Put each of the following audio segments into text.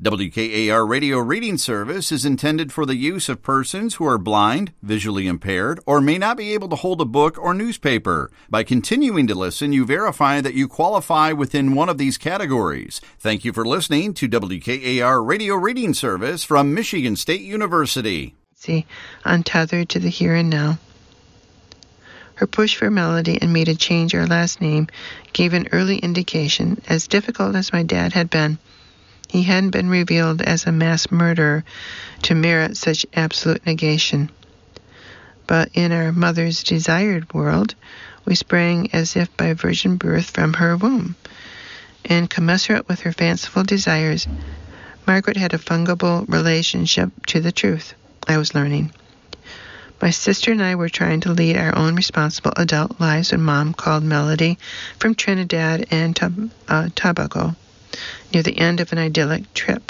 WKAR Radio Reading Service is intended for the use of persons who are blind, visually impaired, or may not be able to hold a book or newspaper. By continuing to listen, you verify that you qualify within one of these categories. Thank you for listening to WKAR Radio Reading Service from Michigan State University. Untethered to the here and now. Her push for Melody and me to change our last name gave an early indication. As difficult as my dad had been, he hadn't been revealed as a mass murderer to merit such absolute negation. But in our mother's desired world, we sprang as if by virgin birth from her womb. And commensurate with her fanciful desires, Margaret had a fungible relationship to the truth, I was learning. My sister and I were trying to lead our own responsible adult lives when Mom called Melody from Trinidad and Tobago, near the end of an idyllic trip.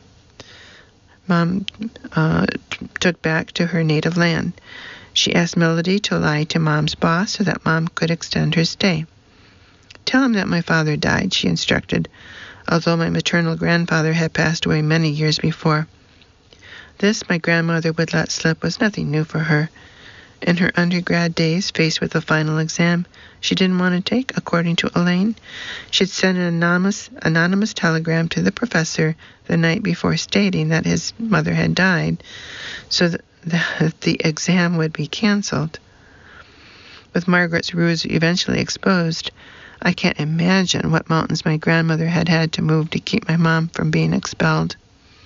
Mom took back to her native land. She asked Melody to lie to Mom's boss so that Mom could extend her stay. Tell him that my father died, she instructed, although my maternal grandfather had passed away many years before. This, my grandmother would let slip, was nothing new for her. In her undergrad days, faced with a final exam she didn't want to take, according to Elaine, she'd send an anonymous telegram to the professor the night before stating that his mother had died, so that the exam would be canceled. With Margaret's ruse eventually exposed, I can't imagine what mountains my grandmother had to move to keep my mom from being expelled.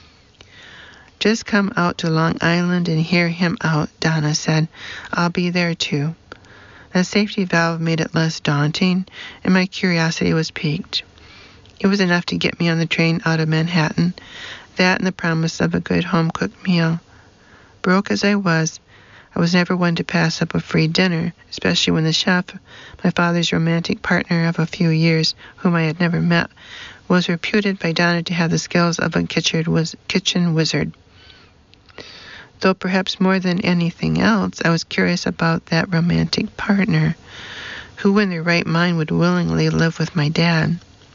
Just come out to Long Island and hear him out, Donna said. I'll be there too. The safety valve made it less daunting, and my curiosity was piqued. It was enough to get me on the train out of Manhattan, that and the promise of a good home-cooked meal. Broke as I was never one to pass up a free dinner, especially when the chef, my father's romantic partner of a few years, whom I had never met, was reputed by Donna to have the skills of a kitchen wizard. Though perhaps more than anything else, I was curious about that romantic partner, who in their right mind would willingly live with my dad.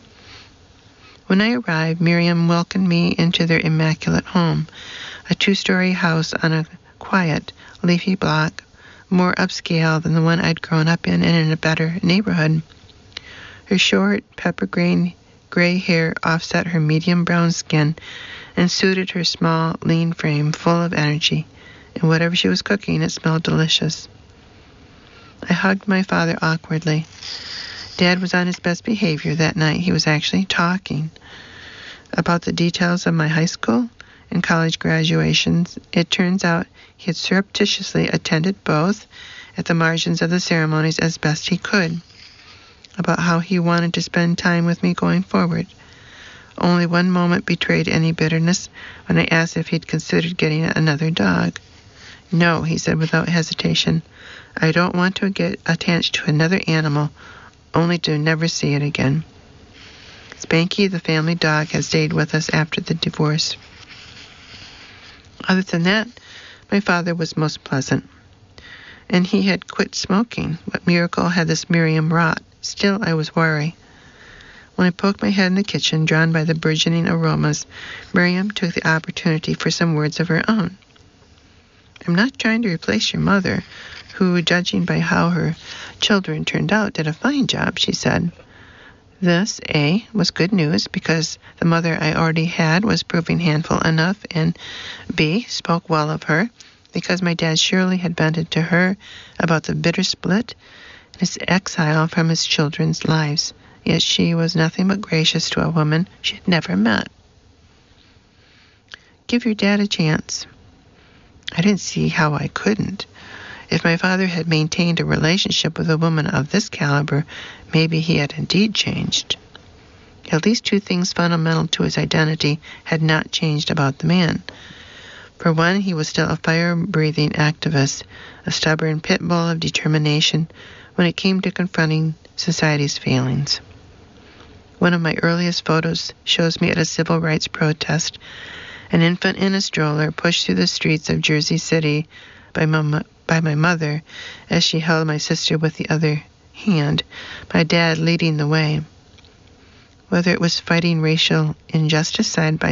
When I arrived, Miriam welcomed me into their immaculate home, a 2-story house on a quiet, leafy block, more upscale than the one I'd grown up in and in a better neighborhood. Her short, pepper-green, gray hair offset her medium brown skin and suited her small, lean frame full of energy, and whatever she was cooking, it smelled delicious. I hugged my father awkwardly. Dad was on his best behavior that night. He was actually talking about the details of my high school and college graduations. It turns out he had surreptitiously attended both at the margins of the ceremonies as best he could, about how he wanted to spend time with me going forward. Only one moment betrayed any bitterness when I asked if he'd considered getting another dog. No, he said without hesitation. I don't want to get attached to another animal, only to never see it again. Spanky, the family dog, has stayed with us after the divorce. Other than that, my father was most pleasant. And he had quit smoking. What miracle had this Miriam wrought? Still, I was wary. When I poked my head in the kitchen, drawn by the burgeoning aromas, Miriam took the opportunity for some words of her own. I'm not trying to replace your mother, who, judging by how her children turned out, did a fine job, she said. This, A, was good news because the mother I already had was proving handful enough, and B, spoke well of her because my dad surely had vented to her about the bitter split and his exile from his children's lives. Yet she was nothing but gracious to a woman she had never met. Give your dad a chance. I didn't see how I couldn't. If my father had maintained a relationship with a woman of this caliber, maybe he had indeed changed. At least 2 things fundamental to his identity had not changed about the man. For one, he was still a fire-breathing activist, a stubborn pit bull of determination when it came to confronting society's failings. One of my earliest photos shows me at a civil rights protest, an infant in a stroller pushed through the streets of Jersey City by my mother as she held my sister with the other hand, my dad leading the way. Whether it was fighting racial injustice side by